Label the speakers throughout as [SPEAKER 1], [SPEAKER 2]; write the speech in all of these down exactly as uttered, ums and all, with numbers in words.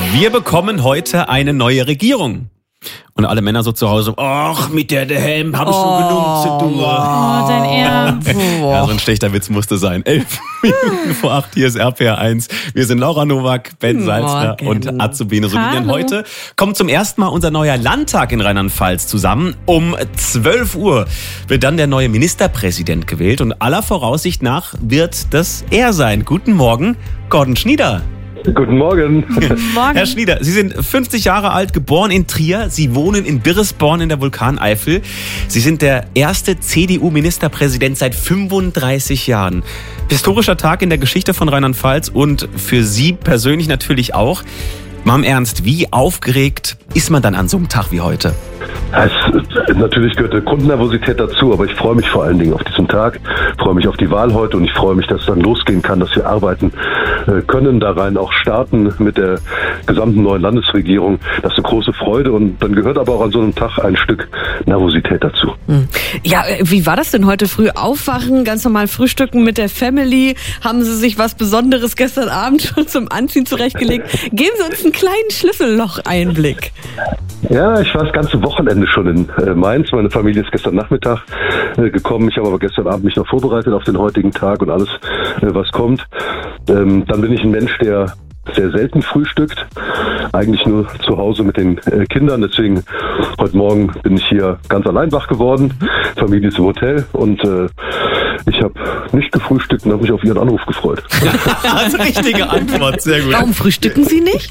[SPEAKER 1] Wir bekommen heute eine neue Regierung. Und alle Männer so zu Hause, ach, mit der, der Helm habe ich schon genug zu tun.
[SPEAKER 2] Oh, dein Ernst.
[SPEAKER 1] Ja, so ein schlechter Witz musste sein. Elf Minuten vor acht, hier ist R P R eins. Wir sind Laura Nowak, Ben Salzner und Azubine Solinian. Heute kommt zum ersten Mal unser neuer Landtag in Rheinland-Pfalz zusammen. Um zwölf Uhr wird dann der neue Ministerpräsident gewählt. Und aller Voraussicht nach wird das er sein. Guten Morgen, Gordon Schnieder.
[SPEAKER 3] Guten Morgen.
[SPEAKER 2] Guten Morgen.
[SPEAKER 1] Herr Schnieder, Sie sind fünfzig Jahre alt, geboren in Trier. Sie wohnen in Birresborn in der Vulkaneifel. Sie sind der erste C D U-Ministerpräsident seit fünfunddreißig Jahren. Historischer Tag in der Geschichte von Rheinland-Pfalz und für Sie persönlich natürlich auch. Mal im Ernst, wie aufgeregt ist man dann an so einem Tag wie heute?
[SPEAKER 3] Es, natürlich gehört eine Grundnervosität dazu, aber ich freue mich vor allen Dingen auf diesen Tag, freue mich auf die Wahl heute und ich freue mich, dass es dann losgehen kann, dass wir arbeiten können, da rein auch starten mit der gesamten neuen Landesregierung. Das ist eine große Freude und dann gehört aber auch an so einem Tag ein Stück Nervosität dazu.
[SPEAKER 2] Ja, wie war das denn heute früh? Aufwachen, ganz normal frühstücken mit der Family? Haben Sie sich was Besonderes gestern Abend schon zum Anziehen zurechtgelegt? Geben Sie uns einen kleinen Schlüsselloch-Einblick.
[SPEAKER 3] Ja, ich war das ganze Wochenende schon in äh, Mainz. Meine Familie ist gestern Nachmittag äh, gekommen. Ich habe aber gestern Abend mich noch vorbereitet auf den heutigen Tag und alles, äh, was kommt. Ähm, dann bin ich ein Mensch, der sehr selten frühstückt. Eigentlich nur zu Hause mit den äh, Kindern. Deswegen heute Morgen bin ich hier ganz allein wach geworden. Familie ist im Hotel und äh, ich habe nicht gefrühstückt und habe mich auf Ihren Anruf gefreut.
[SPEAKER 1] Also richtige Antwort, sehr gut.
[SPEAKER 2] Warum frühstücken Sie nicht?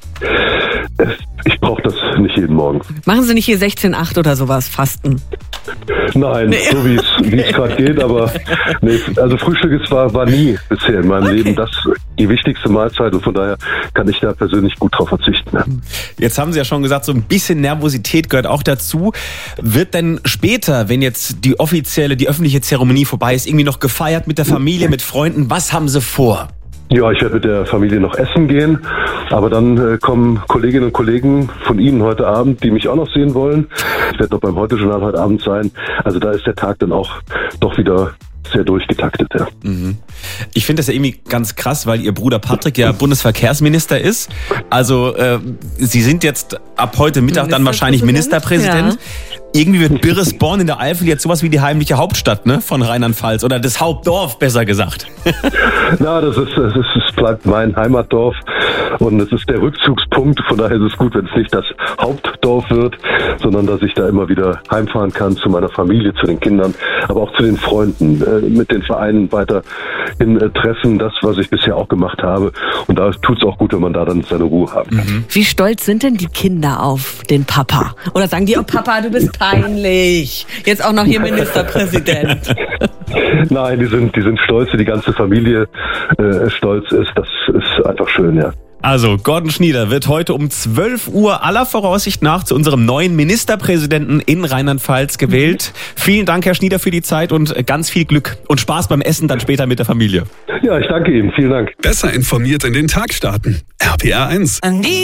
[SPEAKER 3] Ich brauche das nicht jeden Morgen.
[SPEAKER 2] Machen Sie nicht hier sechzehn acht oder sowas, Fasten?
[SPEAKER 3] Nein, nee. So wie es gerade geht, aber nee, also Frühstück ist, war, war nie bisher in meinem okay. Leben das die wichtigste Mahlzeit und von daher kann ich da persönlich gut drauf verzichten. Ja.
[SPEAKER 1] Jetzt haben Sie ja schon gesagt, so ein bisschen Nervosität gehört auch dazu. Wird denn später, wenn jetzt die offizielle, die öffentliche Zeremonie vorbei ist, irgendwie noch gefeiert mit der Familie, mit Freunden? Was haben Sie vor?
[SPEAKER 3] Ja, ich werde mit der Familie noch essen gehen, aber dann äh, kommen Kolleginnen und Kollegen von Ihnen heute Abend, die mich auch noch sehen wollen. Ich werde noch beim Heute-Journal heute Abend sein. Also da ist der Tag dann auch doch wieder sehr durchgetaktet, ja.
[SPEAKER 1] Mhm. Ich finde das ja irgendwie ganz krass, weil Ihr Bruder Patrick ja Bundesverkehrsminister ist. Also äh, Sie sind jetzt ab heute Mittag dann wahrscheinlich Ministerpräsident. Ja. Irgendwie wird Birresborn in der Eifel jetzt sowas wie die heimliche Hauptstadt, ne, von Rheinland-Pfalz oder das Hauptdorf, besser gesagt.
[SPEAKER 3] Na, das ist, das ist, es bleibt mein Heimatdorf und es ist der Rückzugspunkt. Von daher ist es gut, wenn es nicht das Hauptdorf wird, sondern dass ich da immer wieder heimfahren kann zu meiner Familie, zu den Kindern, aber auch zu den Freunden, äh, mit den Vereinen weiterhin äh, treffen, das, was ich bisher auch gemacht habe. Und da tut es auch gut, wenn man da dann seine Ruhe haben kann.
[SPEAKER 2] Mhm. Wie stolz sind denn die Kinder auf den Papa? Oder sagen die, oh Papa, du bist peinlich. Jetzt auch noch hier Ministerpräsident.
[SPEAKER 3] Nein, die sind, die sind stolz, wie die ganze Familie äh, stolz ist. Das ist einfach schön, ja.
[SPEAKER 1] Also, Gordon Schnieder wird heute um zwölf Uhr aller Voraussicht nach zu unserem neuen Ministerpräsidenten in Rheinland-Pfalz gewählt. Mhm. Vielen Dank, Herr Schnieder, für die Zeit und ganz viel Glück und Spaß beim Essen dann später mit der Familie.
[SPEAKER 3] Ja, ich danke Ihnen. Vielen Dank.
[SPEAKER 4] Besser informiert in den Tag starten. R P R eins.